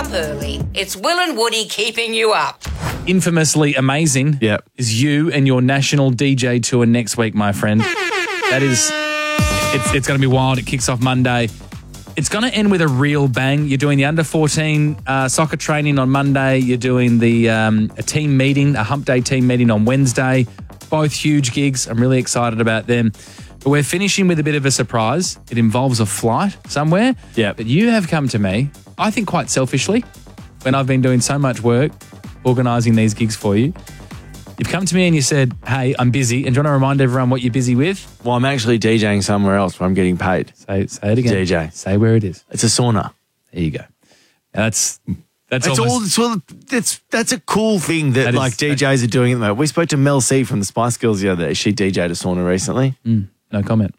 up early. It's Will and Woody keeping you up. Infamously amazing is you and your national DJ tour next week, my friend. That is, it's going to be wild. It kicks off Monday. It's going to end with a real bang. You're doing the under-14 soccer training on Monday. You're doing the a team meeting, a hump day team meeting on Wednesday. Both huge gigs. I'm really excited about them. But we're finishing with a bit of a surprise. It involves a flight somewhere. Yeah. But you have come to me, I think quite selfishly, when I've been doing so much work organising these gigs for you. You've come to me and you said, hey, I'm busy. And do you want to remind everyone what you're busy with? Well, I'm actually DJing somewhere else where I'm getting paid. Say it again. DJ. Say where it is. It's a sauna. There you go. Now that's that's a cool thing that DJs are doing at the moment. We spoke to Mel C from the Spice Girls the other day. She DJ'd a sauna recently. No comment.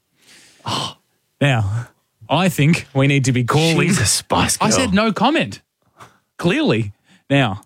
Now, I think we need to be calling. She's a Spice Girl. I said no comment. Clearly. Now,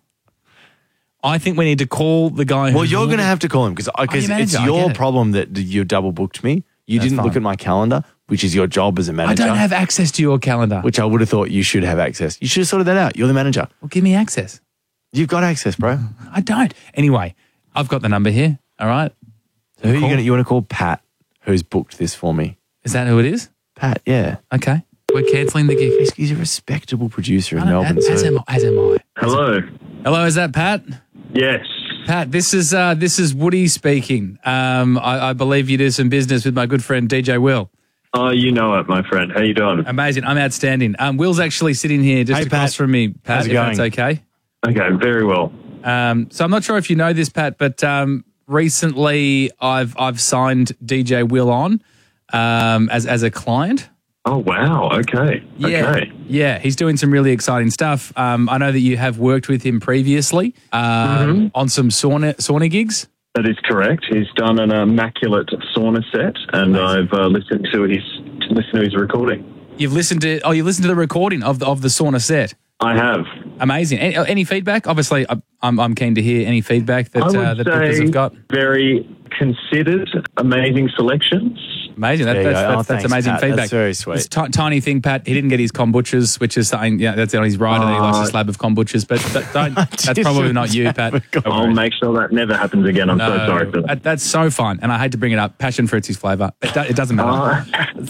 I think we need to call the guy. Well, you're going to have to call him because it's your problem that you double booked me. You didn't look at my calendar, which is your job as a manager. I don't have access to your calendar. Which I would have thought you should have access. You should have sorted that out. You're the manager. Well, give me access. You've got access, bro. I don't. Anyway, I've got the number here. All right. So who you want to call? Pat, who's booked this for me. Is that who it is? Pat, yeah. Okay. We're cancelling the gig. He's a respectable producer in Melbourne. As am I. Hello. Hello, is that Pat? Yes. Pat, this is Woody speaking. I believe you do some business with my good friend DJ Will. Oh, you know it, my friend. How you doing? Amazing. I'm outstanding. Will's actually sitting here just across from me. Pat, how's it if going? that's okay. Okay, very well. So I'm not sure if you know this, Pat, but recently I've signed DJ Will on as a client. Oh, wow. Okay. Yeah. Okay. Yeah, he's doing some really exciting stuff. I know that you have worked with him previously on some sauna gigs. That is correct. He's done an immaculate sauna set, and I've listened to his recording. You've listened to the recording of the sauna set. I have. Amazing. Any feedback? Obviously, I'm keen to hear any feedback that the bookers have got. Very considered, amazing selections. Amazing. That's thanks, amazing Pat. feedback. That's very sweet. This tiny thing, Pat, he didn't get his kombuchas, which is something, that's on his rider. He likes a slab of kombuchas, but that's probably not you, Pat. I'll make sure that never happens again. I'm so sorry for that. That's so fun, and I hate to bring it up. Passion fruit's his flavour. It doesn't matter.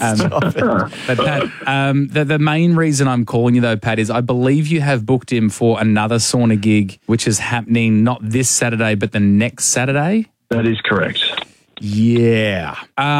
But Pat, the main reason I'm calling you though, Pat, is I believe you have booked him for another sauna gig, which is happening not this Saturday, but the next Saturday. That is correct. Yeah.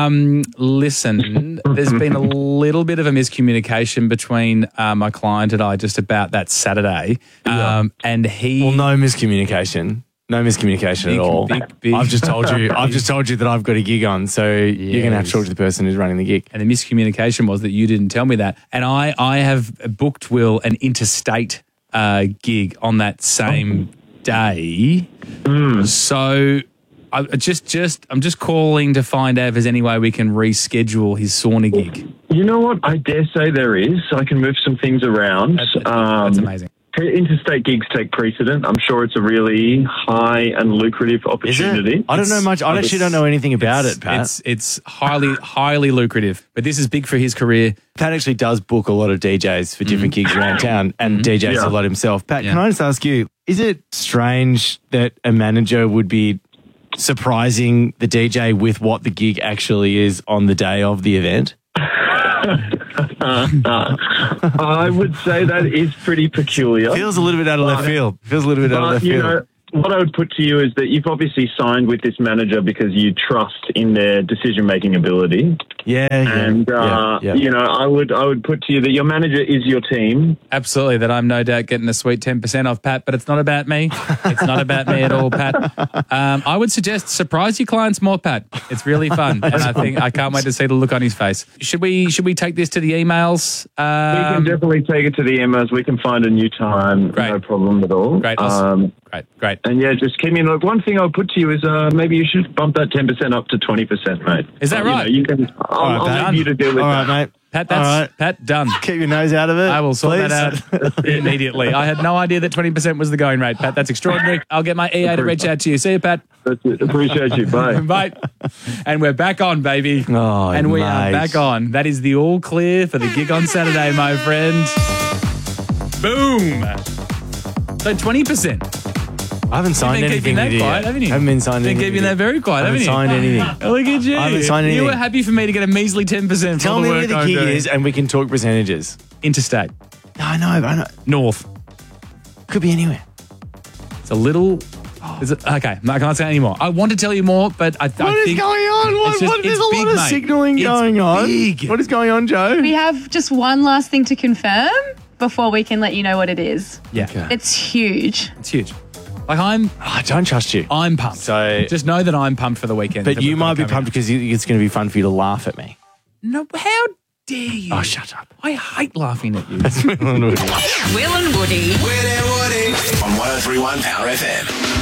Listen, there's been a little bit of a miscommunication between my client and I just about that Saturday. And he... Well, no miscommunication. No miscommunication at all. Big. I've just told you that I've got a gig on, so you're going to have to talk to the person who's running the gig. And the miscommunication was that you didn't tell me that. And I have booked Will an interstate gig on that same day. So... I'm just calling to find out if there's any way we can reschedule his sauna gig. You know what? I dare say there is. I can move some things around. That's amazing. Interstate gigs take precedent. I'm sure it's a really high and lucrative opportunity. Is it? I don't know much. I actually don't know anything about it, Pat. It's highly lucrative, but this is big for his career. Pat actually does book a lot of DJs for different gigs around town and DJs a lot himself. Pat, can I just ask you, is it strange that a manager would be surprising the DJ with what the gig actually is on the day of the event? I would say that is pretty peculiar. Feels a little bit out of left field. What I would put to you is that you've obviously signed with this manager because you trust in their decision-making ability. And I would put to you that your manager is your team. Absolutely, that I'm no doubt getting a sweet 10% off, Pat, but it's not about me. It's not about me at all, Pat. I would suggest surprise your clients more, Pat. It's really fun, and I can't wait to see the look on his face. Should we take this to the emails? We can definitely take it to the emails. We can find a new time. Great. No problem at all. Great. Great. And just keep me in. One thing I would put to you is maybe you should bump that 10% up to 20%, mate. Is that right? You can. I'll leave you to deal with that. All right, mate. Pat, done. Keep your nose out of it. I will sort that out immediately. I had no idea that 20% was the going rate, Pat. That's extraordinary. I'll get my EA to reach out to you. See you, Pat. That's it. Appreciate you. Bye. Bye. And we're back on, baby. Oh, and we are back on. That is the all clear for the gig on Saturday, my friend. Boom. So 20%. I haven't signed You've been anything keeping that with you quiet, yet. haven't you? Haven't been signed Been anything. keeping that very quiet, haven't you? Signed anything. Look at you. I haven't signed anything. You were happy for me to get a measly 10% Tell for me the where work the I'm key doing. is, and we can talk percentages. Interstate. I know. North. Could be anywhere. It's a little... Okay, I can't say any more. I want to tell you more, but I think... What is going on? There's a lot of signalling going on. Big. What is going on, Joe? We have just one last thing to confirm before we can let you know what it is. Yeah. Okay. It's huge. It's huge. Like I don't trust you. I'm pumped. So just know that I'm pumped for the weekend. But you might be pumped because it's going to be fun for you to laugh at me. No, how dare you? Oh, shut up. I hate laughing at you. Will and Woody. On 103.1 Power FM.